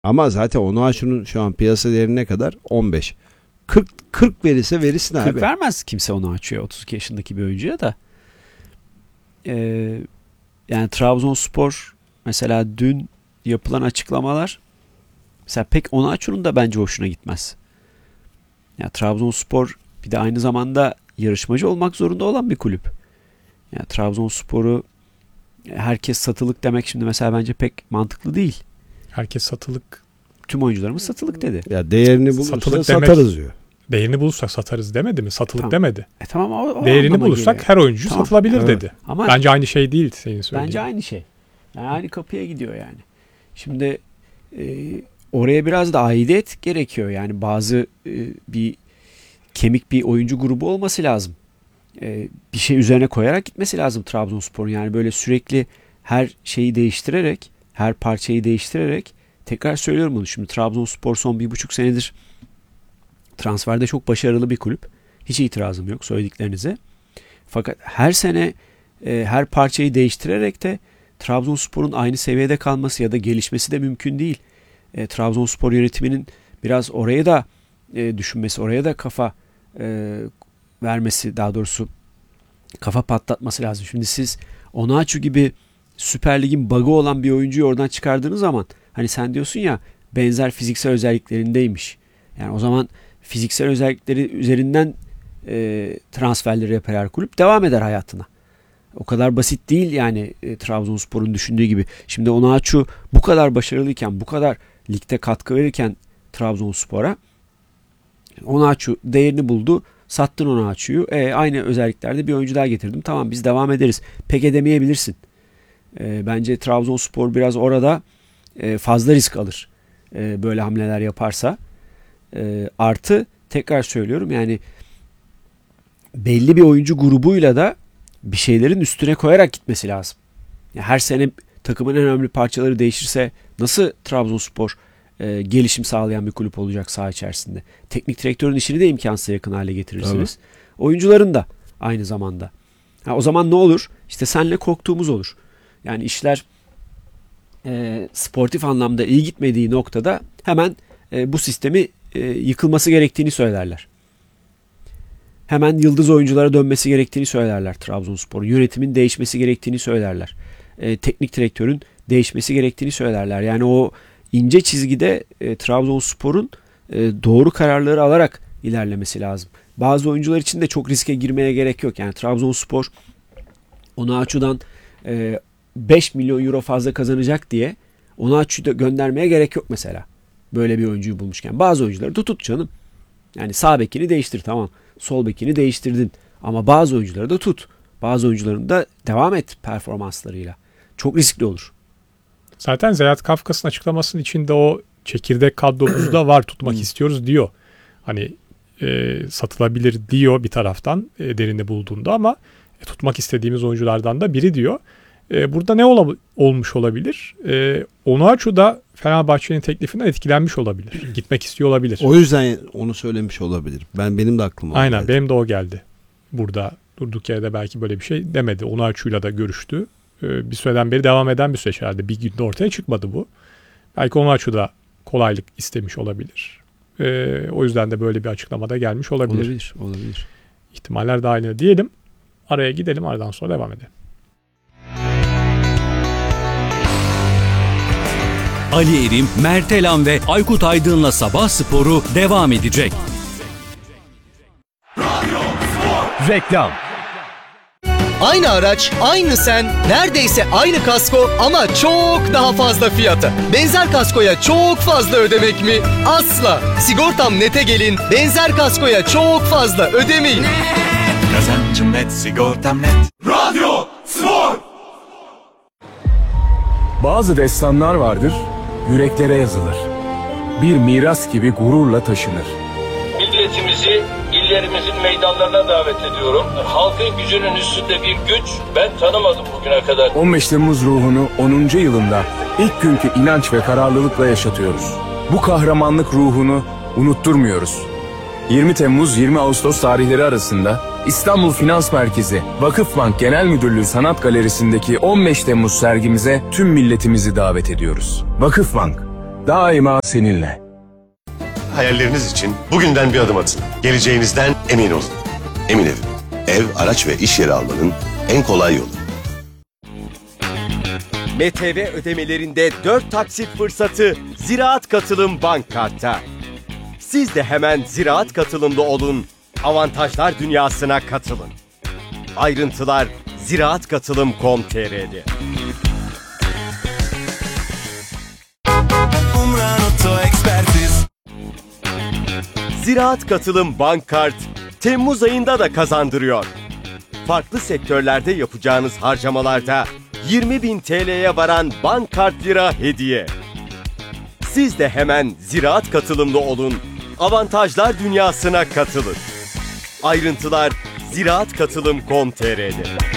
Ama zaten Onuachu'nun şu an piyasa değeri ne kadar? 15. 40 verirse verirsin abi. 40 vermez kimse Onuachu'ya, 32 yaşındaki bir oyuncuya da. Yani Trabzonspor mesela dün yapılan açıklamalar mesela pek Onuachu'nun da bence hoşuna gitmez. Yani Trabzonspor bir de aynı zamanda yarışmacı olmak zorunda olan bir kulüp. Yani Trabzonspor'u herkes satılık demek şimdi mesela bence pek mantıklı değil. Herkes satılık. Tüm oyuncularımız satılık dedi. Ya değerini bulursa satarız diyor. Değerini bulursak satarız demedi mi? Satılık tamam. Demedi. Tamam o değerini bulursak geliyor. Her oyuncu tamam. Satılabilir evet. Dedi. Ama bence aynı şey değil senin söylediğin. Bence aynı şey. Yani aynı kapıya gidiyor yani. Şimdi oraya biraz da aidiyet gerekiyor. Yani bazı bir kemik bir oyuncu grubu olması lazım. Bir şey üzerine koyarak gitmesi lazım Trabzonspor'un. Yani böyle sürekli her şeyi değiştirerek, her parçayı değiştirerek, tekrar söylüyorum bunu. Şimdi Trabzonspor son 1,5 senedir transferde çok başarılı bir kulüp. Hiç itirazım yok söylediklerinize. Fakat her sene her parçayı değiştirerek de Trabzonspor'un aynı seviyede kalması ya da gelişmesi de mümkün değil. Trabzonspor yönetiminin biraz oraya da düşünmesi, oraya da kafa vermesi, daha doğrusu kafa patlatması lazım. Şimdi siz Onuachu gibi Süper Lig'in bug'ı olan bir oyuncuyu oradan çıkardığınız zaman hani sen diyorsun ya benzer fiziksel özelliklerindeymiş. Yani o zaman fiziksel özellikleri üzerinden transferleri yapar her kulüp, devam eder hayatına. O kadar basit değil yani Trabzonspor'un düşündüğü gibi. Şimdi Onuachu bu kadar başarılıyken, bu kadar ligde katkı verirken Trabzonspor'a, Onuachu değerini buldu. Sattın Onuachu'yu. Aynı özelliklerde bir oyuncu daha getirdim. Tamam biz devam ederiz. Pek edemeyebilirsin. Bence Trabzonspor biraz orada fazla risk alır. Böyle hamleler yaparsa. Artı tekrar söylüyorum yani belli bir oyuncu grubuyla da bir şeylerin üstüne koyarak gitmesi lazım. Yani her sene takımın en önemli parçaları değişirse nasıl Trabzonspor gelişim sağlayan bir kulüp olacak saha içerisinde? Teknik direktörün işini de imkansıza yakın hale getirirsiniz. Evet. Oyuncuların da aynı zamanda. O zaman ne olur? İşte seninle korktuğumuz olur. Yani işler sportif anlamda iyi gitmediği noktada hemen bu sistemi yıkılması gerektiğini söylerler. Hemen yıldız oyunculara dönmesi gerektiğini söylerler Trabzonspor'un. Yönetimin değişmesi gerektiğini söylerler. Teknik direktörün değişmesi gerektiğini söylerler. Yani o ince çizgide Trabzonspor'un doğru kararları alarak ilerlemesi lazım. Bazı oyuncular için de çok riske girmeye gerek yok. Yani Trabzonspor Onuachu'dan 5 milyon euro fazla kazanacak diye Onuachu'yu da göndermeye gerek yok mesela. Böyle bir oyuncuyu bulmuşken. Bazı oyuncuları da tut canım. Yani sağ bekini değiştir tamam. Sol bekini değiştirdin. Ama bazı oyuncuları da tut. Bazı oyuncuların da devam et performanslarıyla. Çok riskli olur. Zaten Zeyat Kafkas'ın açıklamasının içinde o çekirdek kadromuzda var, tutmak istiyoruz diyor. Hani satılabilir diyor bir taraftan derinde bulduğunda ama tutmak istediğimiz oyunculardan da biri diyor. Burada ne olmuş olabilir? Onuachu da Fenerbahçe'nin teklifinden etkilenmiş olabilir. Gitmek istiyor olabilir. O yüzden onu söylemiş olabilir. Benim de aklıma aynen geldi. Benim de o geldi. Burada durduk yerde belki böyle bir şey demedi. Onuachu'yla da görüştü. Bir süreden beri devam eden bir süreç herhalde. Bir günde ortaya çıkmadı bu. Belki Onuachu da kolaylık istemiş olabilir. O yüzden de böyle bir açıklamada gelmiş olabilir. Olabilir. İhtimaller de aynı diyelim. Araya gidelim, aradan sonra devam edelim. Ali Erim, Mert Elan ve Aykut Aydın'la Sabah Sporu devam edecek. Reklam. Aynı araç, aynı sen, neredeyse aynı kasko ama çok daha fazla fiyata. Benzer kaskoya çok fazla ödemek mi? Asla. Sigortam Net'e gelin, benzer kaskoya çok fazla ödemeyin. Kazancım net, sigortam net. Radyo Spor. Bazı destanlar vardır, yüreklere yazılır. Bir miras gibi gururla taşınır. Milletimizi illerimizin meydanlarına davet ediyorum. Halkın gücünün üstünde bir güç ben tanımadım bugüne kadar. 15 Temmuz ruhunu 10. yılında ilk günkü inanç ve kararlılıkla yaşatıyoruz. Bu kahramanlık ruhunu unutturmuyoruz. 20 Temmuz 20 Ağustos tarihleri arasında İstanbul Finans Merkezi Vakıfbank Genel Müdürlüğü Sanat Galerisi'ndeki 15 Temmuz sergimize tüm milletimizi davet ediyoruz. Vakıfbank, daima seninle. Hayalleriniz için bugünden bir adım atın. Geleceğinizden emin olun. Emin Ev. Ev, araç ve iş yeri almanın en kolay yolu. MTV ödemelerinde 4 taksit fırsatı Ziraat Katılım Bank Kart'ta. Siz de hemen Ziraat Katılımlı olun, avantajlar dünyasına katılın. Ayrıntılar ziraatkatılım.com.tr'de. Ziraat Katılım Bank Kart, Temmuz ayında da kazandırıyor. Farklı sektörlerde yapacağınız harcamalarda 20.000 TL'ye varan bank kart lira hediye. Siz de hemen Ziraat Katılımlı olun, avantajlar dünyasına katılın. Ayrıntılar ziraatkatılım.com.tr'de.